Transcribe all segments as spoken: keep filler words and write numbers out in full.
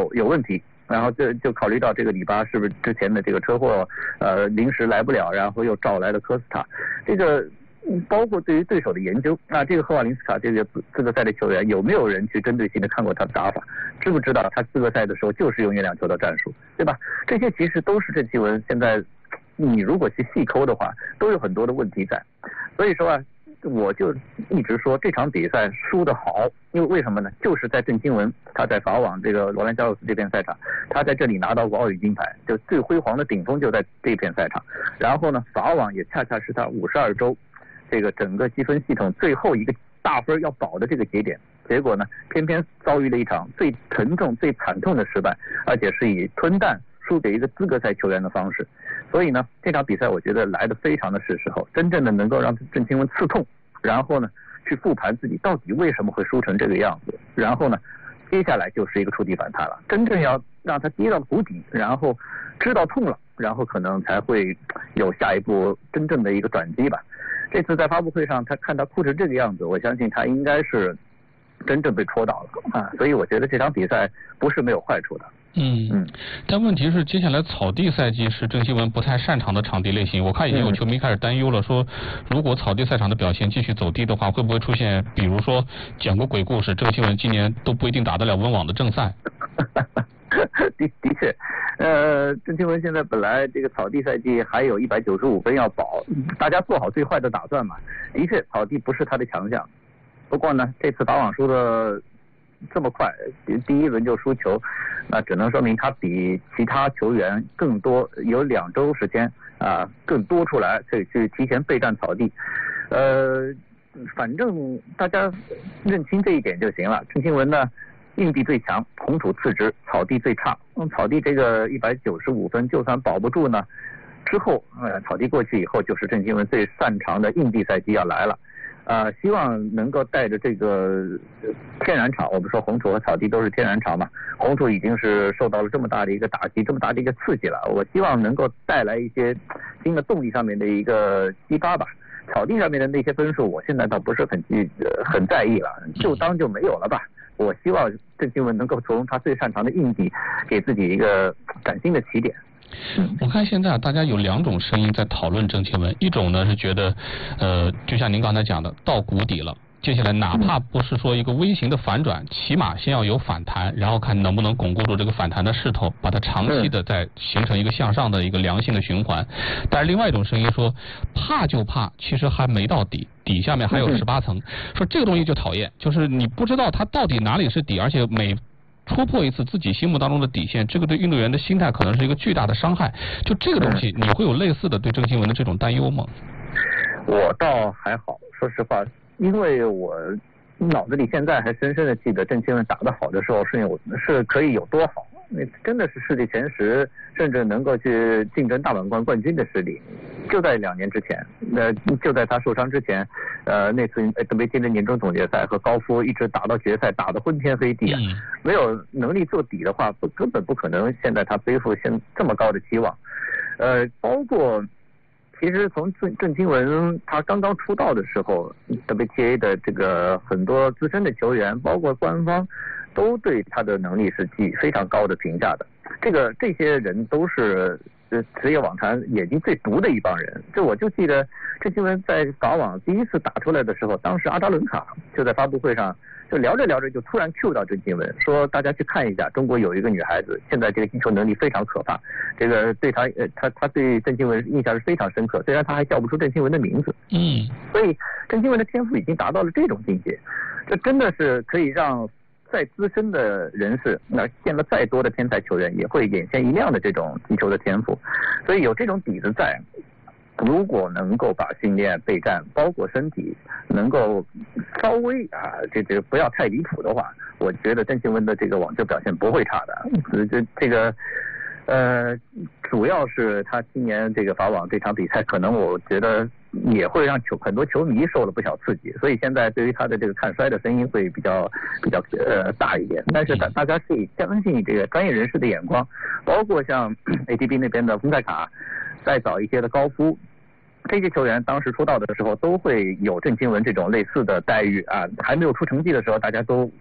有有问题。然后就就考虑到这个里巴是不是之前的这个车祸，呃，临时来不了，然后又召来了科斯塔，这个包括对于对手的研究，那这个赫瓦林斯卡这个资资格赛的球员有没有人去针对性的看过他的打法，知不知道他资格赛的时候就是用月亮球的战术，对吧？这些其实都是郑钦文现在你如果去细抠的话，都有很多的问题在，所以说啊。我就一直说这场比赛输得好，因为为什么呢？就是在郑钦文他在法网这个罗兰加洛斯这片赛场，他在这里拿到过奥运金牌，就最辉煌的顶峰就在这片赛场。然后呢，法网也恰恰是他五十二周这个整个积分系统最后一个大分要保的这个节点。结果呢，偏偏遭遇了一场最沉重、最惨痛的失败，而且是以吞蛋输给一个资格赛球员的方式。所以呢，这场比赛我觉得来得非常的是时候，真正的能够让郑钦文刺痛，然后呢，去复盘自己到底为什么会输成这个样子，然后呢，接下来就是一个触底反弹了，真正要让他跌到谷底，然后知道痛了，然后可能才会有下一步真正的一个转机吧。这次在发布会上，他看他哭成这个样子，我相信他应该是真正被戳到了啊，所以我觉得这场比赛不是没有坏处的。 嗯嗯，但问题是，接下来草地赛季是郑钦文不太擅长的场地类型。我看已经有球迷开始担忧了，说如果草地赛场的表现继续走低的话，会不会出现比如说讲过鬼故事，郑钦文今年都不一定打得了温网的正赛？ 的的确，呃，郑钦文现在本来这个草地赛季还有一百九十五分要保，大家做好最坏的打算嘛。的确，草地不是他的强项。不过呢，这次打网输的这么快，第一轮就输球，那只能说明他比其他球员更多，有两周时间啊，更多出来可以去提前备战草地。呃，反正大家认清这一点就行了。郑钦文呢，硬地最强，红土次之，草地最差。嗯，草地这个一百九十五分，就算保不住呢，之后呃，草地过去以后，就是郑钦文最擅长的硬地赛季要来了。呃，希望能够带着这个天然场，我们说红土和草地都是天然场嘛，红土已经是受到了这么大的一个打击，这么大的一个刺激了，我希望能够带来一些新的动力上面的一个激发吧。草地上面的那些分数，我现在倒不是很记、呃、很在意了，就当就没有了吧。我希望郑钦文能够从他最擅长的硬地，给自己一个崭新的起点。 我看现在大家有两种声音在讨论郑钦文，一种呢是觉得，呃，就像您刚才讲的，到谷底了，接下来哪怕不是说一个微型的反转，起码先要有反弹，然后看能不能巩固住这个反弹的势头，把它长期的再形成一个向上的一个良性的循环。但是另外一种声音说，怕就怕，其实还没到底，底下面还有十八层，说这个东西就讨厌，就是你不知道它到底哪里是底，而且每戳破一次自己心目当中的底线，这个对运动员的心态可能是一个巨大的伤害。就这个东西，你会有类似的对郑钦文的这种担忧吗？ 我倒还好，说实话，因为我脑子里现在还深深的记得郑钦文打得好的时候是有是可以有多好，那真的是世界前十，甚至能够去竞争大满贯冠军的实力。就在两年之前，那就在他受伤之前，呃，那次 W T A 的年终总决赛和高夫一直打到决赛，打得昏天黑地啊！嗯、没有能力做底的话，不根本不可能现在他背负现这么高的期望。呃，包括其实从郑郑钦文他刚刚出道的时候 ，W T A 的这个很多资深的球员，包括官方，都对他的能力是寄非常高的评价的。这个这些人都是呃职业网坛眼睛最毒的一帮人。这我就记得郑钦文在法网第一次打出来的时候，当时阿扎伦卡就在发布会上就聊着聊着就突然 Q 到郑钦文，说大家去看一下，中国有一个女孩子，现在这个击球能力非常可怕。这个对他呃他他对郑钦文印象是非常深刻，虽然他还叫不出郑钦文的名字。 嗯， 所以郑钦文的天赋已经达到了这种境界，这真的是可以让再资深的人士，那见了再多的天才球员，也会眼前一亮的这种击球的天赋。所以有这种底子在，如果能够把训练备战，包括身体能够稍微啊，这这不要太离谱的话，我觉得郑钦文的这个网球表现不会差的。这这个呃，主要是他今年这个法网这场比赛，可能我觉得也会让球很多球迷受了不小刺激，所以现在对于他的这个看衰的声音会比较比较呃大一点。但是大大家可以相信这个专业人士的眼光，包括像 A T P 那边的丰塞卡，再早一些的高夫，这些球员当时出道的时候都会有郑钦文这种类似的待遇啊，还没有出成绩的时候，大家都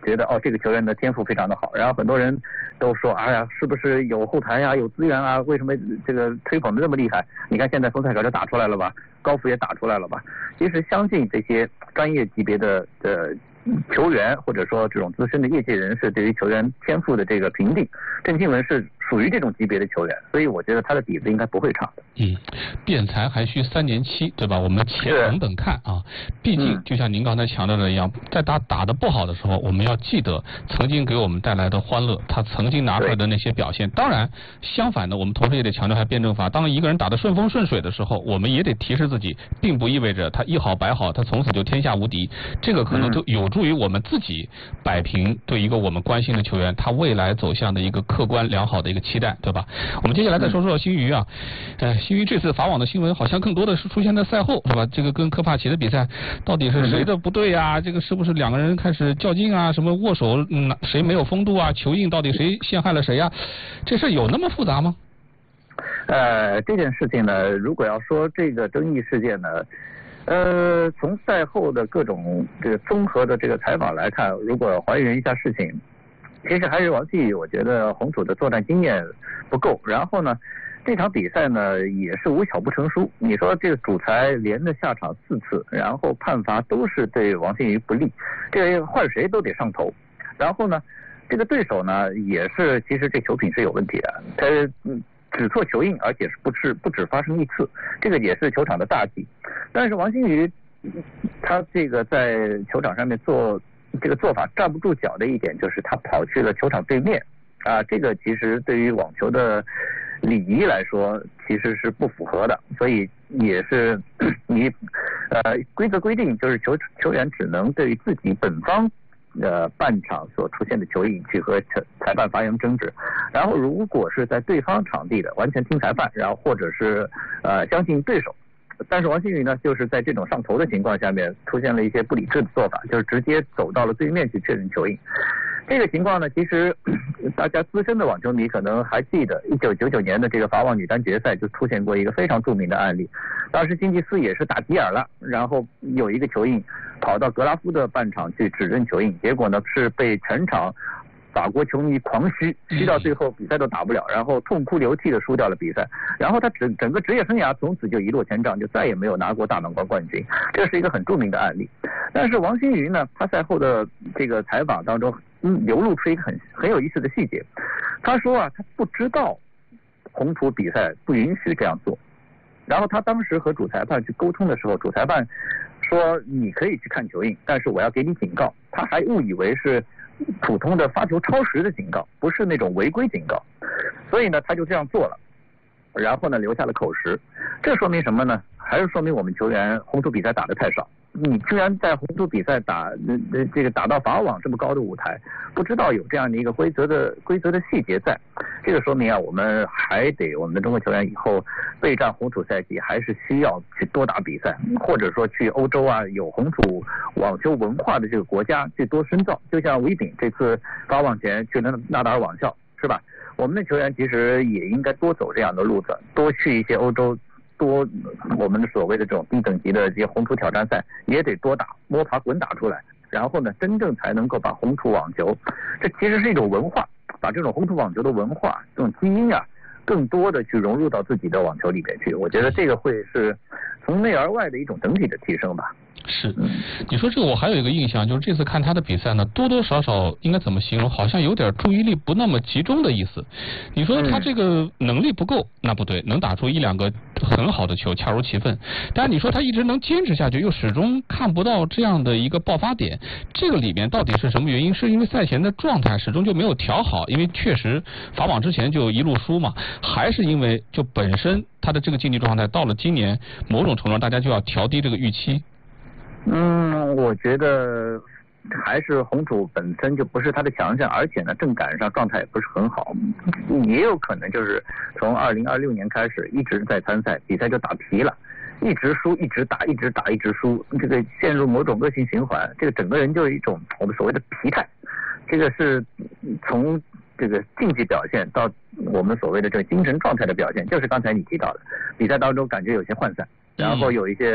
觉得哦这个球员的天赋非常的好，然后很多人都说哎呀是不是有后台呀有资源啊，为什么这个吹捧的这么厉害？你看现在风采手就打出来了吧，高福也打出来了吧。其实相信这些专业级别的的球员或者说这种资深的业界人士对于球员天赋的这个评定，郑钦文是属于这种级别的球员，所以我觉得他的底子应该不会差的。 嗯，辩才还需三年期，对吧？我们且等等看啊。毕竟就像您刚才强调的一样，在他打得不好的时候，我们要记得曾经给我们带来的欢乐，他曾经拿出来的那些表现。当然，相反的，我们同时也得强调一下辩证法。当一个人打得顺风顺水的时候，我们也得提示自己，并不意味着他一好百好，他从此就天下无敌。这个可能就有助于我们自己摆平对一个我们关心的球员他未来走向的一个客观良好的一个期待，对吧？我们接下来再说说新余啊，呃，新余这次法网的新闻好像更多的是出现在赛后，是吧？这个跟科帕奇的比赛到底是谁的不对呀、啊？这个是不是两个人开始较劲啊？什么握手，嗯，谁没有风度啊？球印到底谁陷害了谁呀、啊？这事有那么复杂吗？ 呃，这件事情呢，如果要说这个争议事件呢，呃，从赛后的各种这个综合的这个采访来看，如果还原一下事情，其实还是王继宇，我觉得红土的作战经验不够。然后呢，这场比赛呢也是无巧不成书。你说这个主裁连着下场四次，然后判罚都是对王信宇不利，这个换谁都得上头。然后呢，这个对手呢也是，其实这球品是有问题的，他嗯。只错球印，而且是不是不止发生一次，这个也是球场的大忌。但是王星宇他这个在球场上面做这个做法站不住脚的一点，就是他跑去了球场对面啊，这个其实对于网球的礼仪来说其实是不符合的，所以也是你呃规则规定就是球球员只能对于自己本方呃，半场所出现的球印去和裁判发生争执，然后如果是在对方场地的，完全听裁判，然后或者是呃相信对手。但是王星宇呢，就是在这种上头的情况下面，出现了一些不理智的做法，就是直接走到了对面去确认球印。这个情况呢，其实大家资深的网球迷可能还记得，一九九九年的这个法网女单决赛就出现过一个非常著名的案例。当时辛吉斯也是打急眼了，然后有一个球印跑到格拉夫的半场去指认球印，结果呢是被全场法国球迷狂嘘，嘘到最后比赛都打不了，然后痛哭流涕的输掉了比赛。然后他整整个职业生涯从此就一落千丈，就再也没有拿过大满贯冠军。这是一个很著名的案例。但是王星宇呢，他赛后的这个采访当中，嗯，流露出一个很很有意思的细节。他说啊，他不知道红土比赛不允许这样做。然后他当时和主裁判去沟通的时候，主裁判说你可以去看球印，但是我要给你警告。他还误以为是普通的发球超时的警告，不是那种违规警告，所以呢他就这样做了，然后呢留下了口实。这说明什么呢？还是说明我们球员红土比赛打得太少。你居然在红土比赛打呃这个打到法网这么高的舞台，不知道有这样的一个规则的规则的细节在，这个说明啊，我们还得我们的中国球员以后备战红土赛季还是需要去多打比赛，或者说去欧洲啊有红土网球文化的这个国家去多深造。就像韦炳这次法网前去了纳达尔网校，是吧？我们的球员其实也应该多走这样的路子，多去一些欧洲。多我们的所谓的这种低等级的这些红土挑战赛也得多打，摸爬滚打出来，然后呢真正才能够把红土网球，这其实是一种文化，把这种红土网球的文化这种基因啊更多的去融入到自己的网球里面去。我觉得这个会是从内而外的一种整体的提升吧。 是，你说这个我还有一个印象，就是这次看他的比赛呢，多多少少应该怎么形容，好像有点注意力不那么集中的意思。你说他这个能力不够，那不对，能打出一两个很好的球，恰如其分。但是你说他一直能坚持下去，又始终看不到这样的一个爆发点，这个里面到底是什么原因？是因为赛前的状态始终就没有调好，因为确实法网之前就一路输嘛，还是因为就本身他的这个竞技状态到了今年某种程度上大家就要调低这个预期？ 嗯，我觉得还是红土本身就不是他的强项，而且呢正赶上状态也不是很好，也有可能就是从二零二六年开始一直在参赛，比赛就打疲了，一直输一直打一直打一直输，这个陷入某种恶性循环，这个整个人就有一种我们所谓的疲态。这个是从这个竞技表现到我们所谓的这个精神状态的表现，就是刚才你提到的，比赛当中感觉有些涣散，然后有一些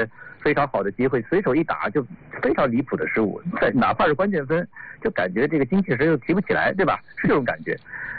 非常好的机会，随手一打就非常离谱的失误，在哪怕是关键分，就感觉这个精气神又提不起来，对吧？是这种感觉。